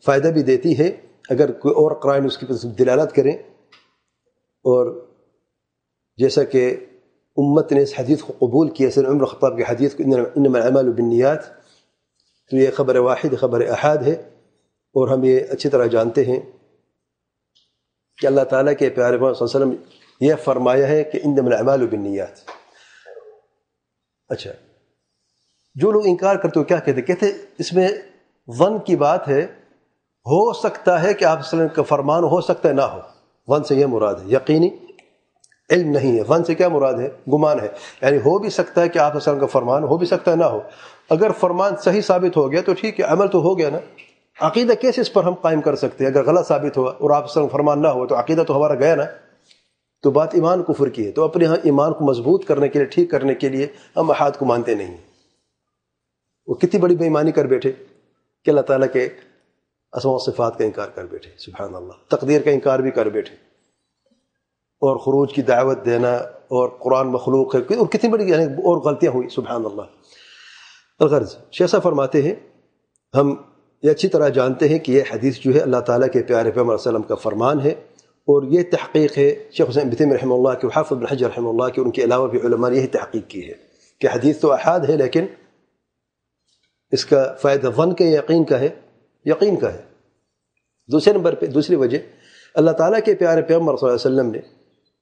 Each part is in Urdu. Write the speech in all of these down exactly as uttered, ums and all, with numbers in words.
فائدہ بھی دیتی ہے اگر کوئی اور قرائن اس کی دلالت کریں. اور جیسا کہ امت نے اس حدیث کو قبول کیا، سیدنا عمر خطاب کی حدیث کو انما الاعمال بالنیات، تو یہ خبر واحد خبر احاد ہے. اور ہم یہ اچھی طرح جانتے ہیں کہ اللہ تعالیٰ کے پیارے محمد صلی اللہ علیہ وسلم یہ فرمایا ہے کہ انما الاعمال بالنیات. اچھا، جو لوگ انکار کرتے ہو کیا کہتے کہتے اس میں ظن کی بات ہے، ہو سکتا ہے کہ آپ صلی اللہ علیہ وسلم کا فرمان ہو سکتا ہے نہ ہو. ظن سے یہ مراد ہے، یقینی علم نہیں ہے. ظن سے کیا مراد ہے؟ گمان ہے. یعنی ہو بھی سکتا ہے کہ آپ صلی اللہ علیہ وسلم کا فرمان ہو بھی سکتا ہے نہ ہو. اگر فرمان صحیح ثابت ہو گیا تو ٹھیک ہے، عمل تو ہو گیا نا. عقیدہ کیسے اس پر ہم قائم کر سکتے ہیں؟ اگر غلط ثابت ہوا اور آپ صلی اللہ علیہ وسلم فرمان نہ ہو تو عقیدہ تو ہمارا گیا نا. تو بات ایمان کفر کی ہے. تو اپنے ہاں ایمان کو مضبوط کرنے کے لیے، ٹھیک کرنے کے لیے ہم احاد کو مانتے نہیں. وہ کتنی بڑی بے ایمانی کر بیٹھے کہ اللہ تعالیٰ کے اسماء و صفات کا انکار کر بیٹھے. سبحان اللہ. تقدیر کا انکار بھی کر بیٹھے، اور خروج کی دعوت دینا، اور قرآن مخلوق ہے، اور کتنی بڑی یعنی اور غلطیاں ہوئی. سبحان اللہ. الغرض شیخ صاحب فرماتے ہیں، ہم یہ اچھی طرح جانتے ہیں کہ یہ حدیث جو ہے اللہ تعالیٰ کے پیارے پیغمبر صلی اللہ علیہ وسلم کا فرمان ہے. اور یہ تحقیق ہے شیخ حسین بن تیمیہ رحمہ اللہ کے، حافظ بن حجر رحمہ اللہ کے، ان کے علاوہ بھی علماء نے یہی تحقیق کی ہے کہ حدیث تو احاد ہے، لیکن اس کا فائدہ ظن کا یقین کا ہے، یقین کا ہے. دوسرے نمبر پہ دوسری وجہ، اللہ تعالیٰ کے پیارے پیغمبر صلی اللہ علیہ وسلم نے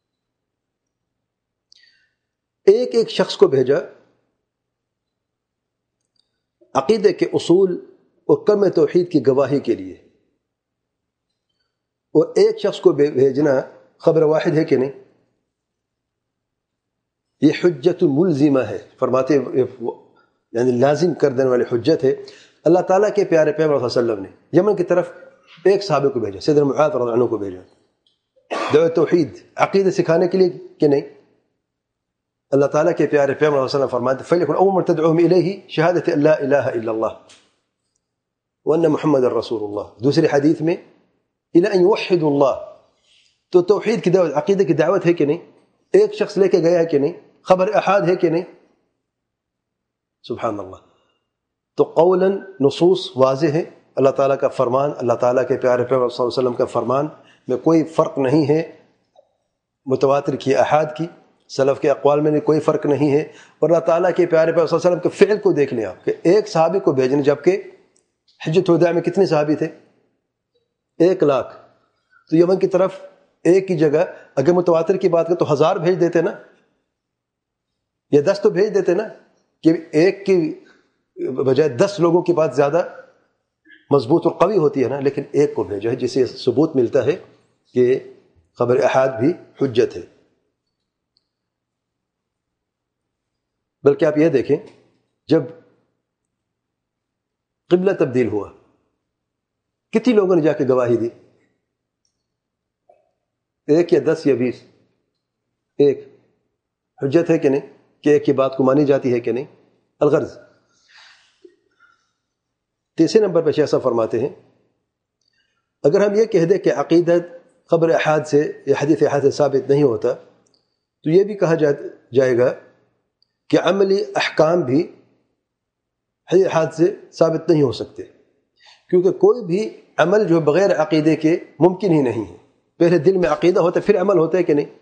ایک ایک شخص کو بھیجا عقیدے کے اصول اور کلمہ توحید کی گواہی کے لیے. اور ایک شخص کو بھیجنا خبر واحد ہے کہ نہیں؟ یہ حجت ملزمہ ہے. فرماتے یعنی لازم کر دینے والی حجت ہے. اللہ تعالیٰ کے پیارے پیغمبر صلی اللہ علیہ وسلم نے یمن کی طرف ایک صحابہ کو بھیجا، سیدنا معاذ رضی اللہ عنہ کو بھیجا دعوت توحید عقیدہ سکھانے کے لیے کہ نہیں؟ اللہ تعالیٰ کے پیارے پیغمبر صلی اللہ علیہ وسلم فرماتے فَلْيَكُنْ أَوَّلَ مَا تَدْعُوهُمْ إِلَيْهِ شَهَادَةُ أَن لَا إِلَٰهَ إِلَّا اللَّهُ وَأَنَّ مُحَمَّدًا رَّسُولُ اللَّهِ. دوسری حدیث میں إِلَىٰ أَن يُوحِّدُوا اللَّهَ. تو توحید کی دعوت، عقیدہ کی دعوت ہے کہ نہیں؟ ایک شخص لے کے گیا ہے کہ نہیں؟ خبر احاد ہے کہ نہیں؟ سبحان اللہ. تو قولاً نصوص واضح ہے. اللہ تعالیٰ کا فرمان، اللہ تعالیٰ کے پیارے پیغمبر صلی اللہ علیہ وسلم کا فرمان میں کوئی فرق نہیں ہے متواتر کی احاد کی. سلف کے اقوال میں کوئی فرق نہیں ہے. اور اللہ تعالیٰ کے پیارے پیغمبر صلی اللہ علیہ وسلم کے فعل کو دیکھ لیں آپ کہ ایک صحابی کو بھیجنے، جبکہ حجۃ الوداع میں کتنے صحابی تھے؟ ایک لاکھ. تو یمن کی طرف ایک کی جگہ اگر متواتر کی بات کریں تو ہزار بھیج دیتے نا، یا دس تو بھیج دیتے نا، کہ ایک کی بجائے دس لوگوں کی بات زیادہ مضبوط اور قوی ہوتی ہے نا. لیکن ایک کو بھیجا ہے جس سے ثبوت ملتا ہے کہ خبر احاد بھی حجت ہے. بلکہ آپ یہ دیکھیں، جب قبلہ تبدیل ہوا کتنی لوگوں نے جا کے گواہی دی؟ ایک یا دس یا بیس؟ ایک. حجت ہے کہ نہیں کہ ایک کی بات کو مانی جاتی ہے کہ نہیں؟ الغرض تیسرے نمبر پہ شیخ صاحب فرماتے ہیں، اگر ہم یہ کہہ دیں کہ عقیدت خبر احاد سے یا حدیث احاد سے ثابت نہیں ہوتا، تو یہ بھی کہا جائے گا کہ عملی احکام بھی حدیث احاد سے ثابت نہیں ہو سکتے، کیونکہ کوئی بھی عمل جو بغیر عقیدے کے ممکن ہی نہیں ہے. پہلے دل میں عقیدہ ہوتا ہے پھر عمل ہوتا ہے کہ نہیں؟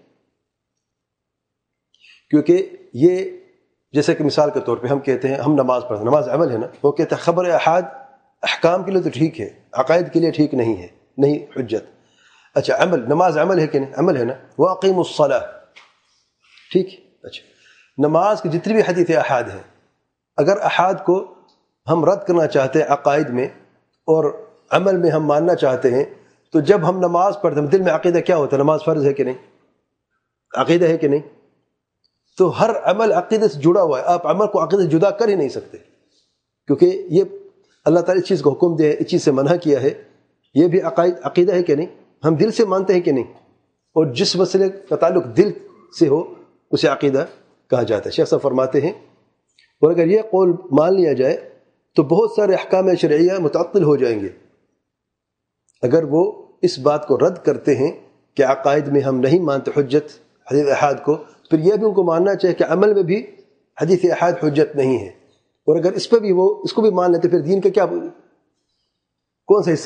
کیونکہ یہ جیسے کہ مثال کے طور پہ ہم کہتے ہیں ہم نماز پڑھتے ہیں، نماز عمل ہے نا. وہ کہتے ہیں خبر احاد احکام کے لیے تو ٹھیک ہے، عقائد کے لیے ٹھیک نہیں ہے، نہیں حجت. اچھا عمل، نماز عمل ہے کہ نہیں؟ عمل ہے نا. وَأَقِيمُوا الصَّلَاةَ، ٹھیک. اچھا نماز کی جتنی بھی حدیث احاد ہیں، اگر احاد کو ہم رد کرنا چاہتے ہیں عقائد میں اور عمل میں ہم ماننا چاہتے ہیں، تو جب ہم نماز پڑھتے ہیں دل میں عقیدہ کیا ہوتا ہے؟ نماز فرض ہے کہ نہیں؟ عقیدہ ہے کہ نہیں؟ تو ہر عمل عقیدے سے جڑا ہوا ہے. آپ عمل کو عقیدے سے جدا کر ہی نہیں سکتے، کیونکہ یہ اللہ تعالیٰ اس چیز کو حکم دیا ہے، اس چیز سے منع کیا ہے. یہ بھی عقائد عقیدہ ہے کہ نہیں؟ ہم دل سے مانتے ہیں کہ نہیں؟ اور جس مسئلے کا تعلق دل سے ہو اسے عقیدہ کہا جاتا ہے. شیخ صاحب فرماتے ہیں، اور اگر یہ قول مان لیا جائے تو بہت سارے احکام شرعیہ متعطل ہو جائیں گے. اگر وہ اس بات کو رد کرتے ہیں کہ عقائد میں ہم نہیں مانتے حجت حدیث احاد کو، پھر یہ بھی ان کو ماننا چاہیے کہ عمل میں بھی حدیث احاد حجت نہیں ہے. اور اگر اس پہ بھی وہ اس کو بھی مان لیتے پھر دین کا کیا کون سا حصہ